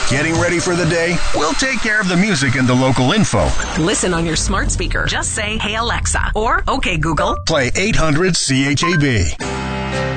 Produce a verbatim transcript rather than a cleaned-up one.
Getting ready for the day? We'll take care of the music and the local info. Listen on your smart speaker. Just say, "Hey Alexa," or "Okay Google." Play eight hundred C H A B.